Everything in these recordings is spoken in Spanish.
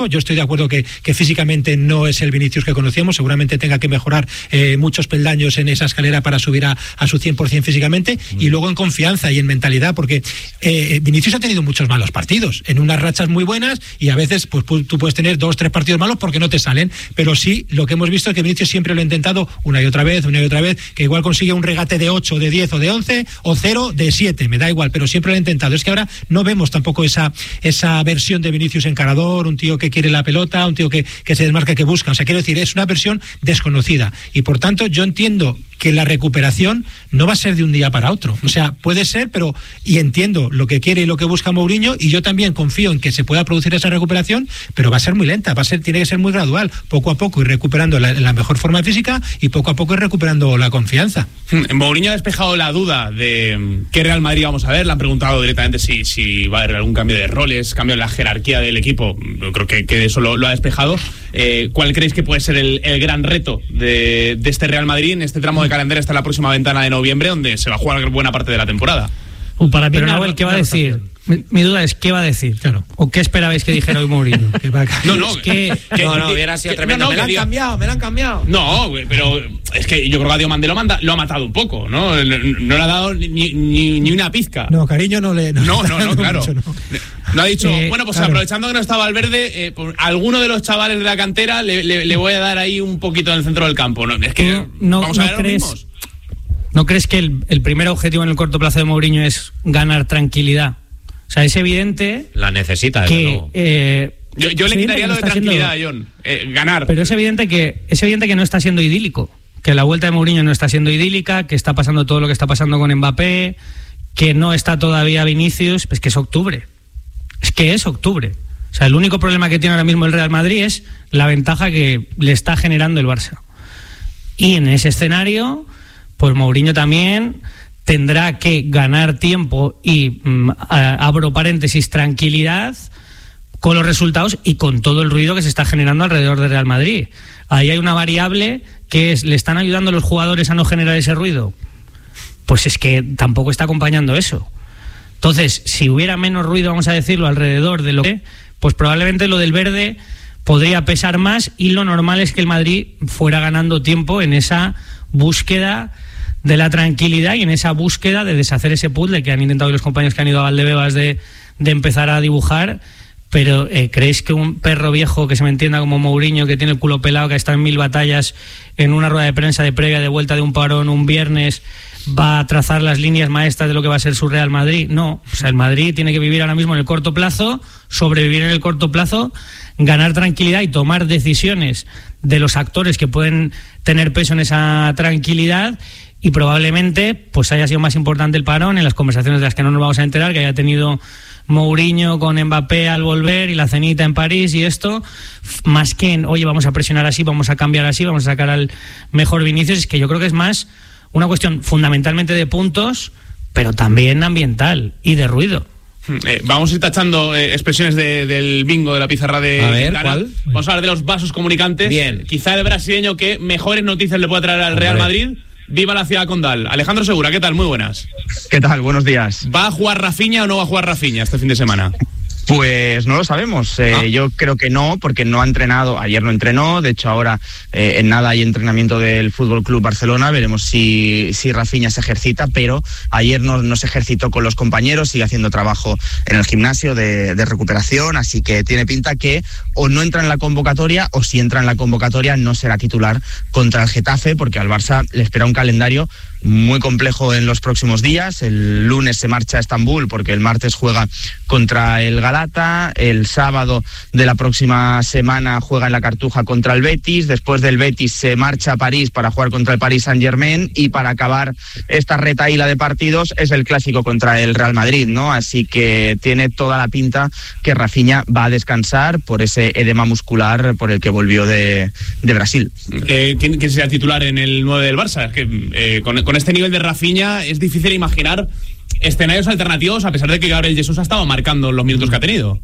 desconozco. Yo estoy de acuerdo que físicamente no es el Vinicius que conocíamos, seguramente tenga que mejorar muchos peldaños en esa escalera para subir a su 100% físicamente, y luego en confianza y en mentalidad, porque Vinicius ha tenido muchos malos partidos, en unas rachas muy buenas, y a veces pues tú puedes tener 2-3 partidos malos porque no te salen, pero sí, lo que hemos visto es que Vinicius siempre lo ha intentado una y otra vez, que igual consigue un regate de 8, de 10 o de 11, o 0 de 7, me da igual, pero siempre lo ha intentado. Es que ahora no vemos tampoco esa versión de Vinicius encarador, un tío que quiere la pelota, un tío que se desmarca, que busca. O sea, quiero decir, es una versión desconocida, y por tanto yo entiendo que la recuperación no va a ser de un día para otro. O sea, puede ser, y entiendo lo que quiere y lo que busca Mourinho, y yo también confío en que se pueda producir esa recuperación, pero va a ser muy lenta, tiene que ser muy gradual, poco a poco ir recuperando la mejor forma física, y poco a poco ir recuperando la confianza. Mourinho ha despejado la duda de qué Real Madrid vamos a ver. Le han preguntado directamente si va a haber algún cambio de roles, cambio en la jerarquía del equipo. Yo creo que eso lo ha despejado. ¿Cuál creéis que puede ser el gran reto de este Real Madrid en este tramo de calendario hasta la próxima ventana de noviembre, donde se va a jugar buena parte de la temporada? Para mí, pero Nahuel, ¿qué va a decir? Mi duda es, ¿qué va a decir? Claro. ¿O qué esperabais que dijera hoy Mourinho? No, hubiera sido tremendo. Me lo han cambiado. No, pero es que yo creo que a Diomande lo ha matado un poco, ¿no? No le ha dado ni una pizca. No, cariño no le... No, claro. Mucho, no. No ha dicho, bueno, pues claro, aprovechando que no está Valverde, alguno de los chavales de la cantera le voy a dar ahí un poquito en el centro del campo. No, es que vamos a ver los mismos. ¿No crees que el primer objetivo en el corto plazo de Mourinho es ganar tranquilidad? O sea, es evidente... La necesita, que yo le quitaría lo de tranquilidad, John. Ganar. Pero es evidente que no está siendo idílico. Que la vuelta de Mourinho no está siendo idílica, que está pasando todo lo que está pasando con Mbappé, que no está todavía Vinicius. Pues que es octubre. Es octubre. O sea, el único problema que tiene ahora mismo el Real Madrid es la ventaja que le está generando el Barça. Y en ese escenario, pues Mourinho también tendrá que ganar tiempo y, abro paréntesis, tranquilidad con los resultados y con todo el ruido que se está generando alrededor del Real Madrid. Ahí hay una variable que es, ¿le están ayudando los jugadores a no generar ese ruido? Pues es que tampoco está acompañando eso. Entonces, si hubiera menos ruido, vamos a decirlo, alrededor de lo que, pues probablemente lo del verde podría pesar más, y lo normal es que el Madrid fuera ganando tiempo en esa búsqueda de la tranquilidad y en esa búsqueda de deshacer ese puzzle que han intentado los compañeros que han ido a Valdebebas de empezar a dibujar. Pero ¿creéis que un perro viejo, que se me entienda, como Mourinho, que tiene el culo pelado, que ha estado en 1000 batallas, en una rueda de prensa de previa de vuelta de un parón un viernes, va a trazar las líneas maestras de lo que va a ser su Real Madrid? No. O sea, el Madrid tiene que vivir ahora mismo en el corto plazo, sobrevivir en el corto plazo, ganar tranquilidad y tomar decisiones de los actores que pueden tener peso en esa tranquilidad. Y probablemente pues haya sido más importante el parón, en las conversaciones de las que no nos vamos a enterar, que haya tenido Mourinho con Mbappé al volver, y la cenita en París y esto, más que en, oye, vamos a presionar así, vamos a cambiar así, vamos a sacar al mejor Vinicius. Es que yo creo que es más una cuestión fundamentalmente de puntos, pero también ambiental y de ruido. Vamos a ir tachando expresiones del bingo de la pizarra de... A ver, ¿cuál? Vamos a hablar de los vasos comunicantes. Bien. Quizá el brasileño que mejores noticias le pueda traer al Real Madrid. Viva la ciudad condal. Alejandro Segura, ¿qué tal? Muy buenas. ¿Qué tal? Buenos días. ¿Va a jugar Rafinha o no va a jugar Rafinha este fin de semana? Pues no lo sabemos. Yo creo que no, porque no ha entrenado. Ayer no entrenó. De hecho, ahora en nada hay entrenamiento del Fútbol Club Barcelona. Veremos si Rafinha se ejercita, pero ayer no se ejercitó con los compañeros. Sigue haciendo trabajo en el gimnasio de recuperación. Así que tiene pinta que o no entra en la convocatoria, o si entra en la convocatoria no será titular contra el Getafe, porque al Barça le espera un calendario muy complejo en los próximos días. El lunes se marcha a Estambul porque el martes juega contra el Galata, el sábado de la próxima semana juega en la Cartuja contra el Betis, después del Betis se marcha a París para jugar contra el Paris Saint-Germain, y para acabar esta retahíla de partidos es el clásico contra el Real Madrid, ¿no? Así que tiene toda la pinta que Rafinha va a descansar por ese edema muscular por el que volvió de Brasil. ¿Quién será titular en el 9 del Barça? Es que con este nivel de Rafinha es difícil imaginar escenarios alternativos, a pesar de que Gabriel Jesús ha estado marcando los minutos que ha tenido.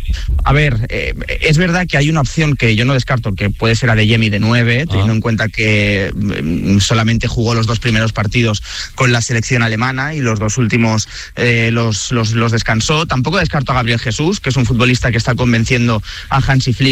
A ver, es verdad que hay una opción que yo no descarto, que puede ser Adeyemi de 9, teniendo en cuenta que solamente jugó los 2 primeros partidos con la selección alemana y los 2 últimos los descansó. Tampoco descarto a Gabriel Jesús, que es un futbolista que está convenciendo a Hansi Flick